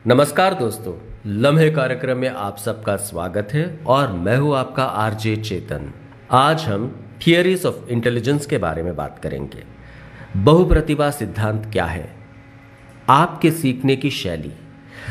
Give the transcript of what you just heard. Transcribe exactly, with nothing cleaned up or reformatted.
नमस्कार दोस्तों, लम्हे कार्यक्रम में आप सबका स्वागत है और मैं हूं आपका आरजे चेतन। आज हम थियरीज ऑफ इंटेलिजेंस के बारे में बात करेंगे। बहुप्रतिभा सिद्धांत क्या है, आपके सीखने की शैली,